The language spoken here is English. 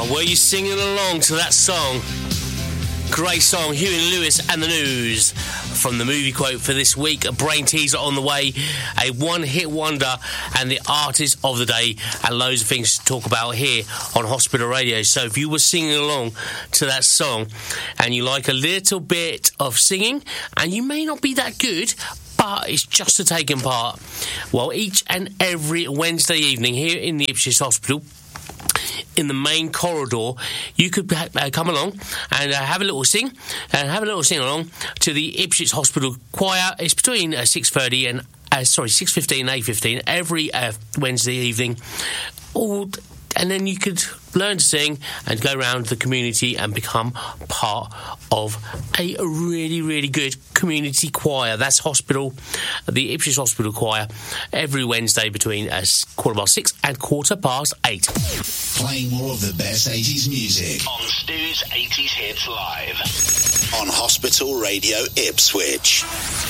Were you singing along to that song? Great song, Huey Lewis and the News. From the movie quote for this week, a brain teaser on the way, a one-hit wonder, and the artist of the day, and loads of things to talk about here on Hospital Radio. So if you were singing along to that song and you like a little bit of singing, and you may not be that good, but it's just to taking part, well, each and every Wednesday evening here in the Ipswich Hospital, in the main corridor, you could come along and have a little sing along to the Ipswich Hospital Choir. It's between 6:30 and 6:15 and 8:15 every Wednesday evening. And then you could learn to sing and go around the community and become part of a really, really good community choir. That's the Ipswich Hospital Choir, every Wednesday between 6:15 and 8:15. Playing more of the best 80s music on Stu's 80s Hits Live on Hospital Radio Ipswich.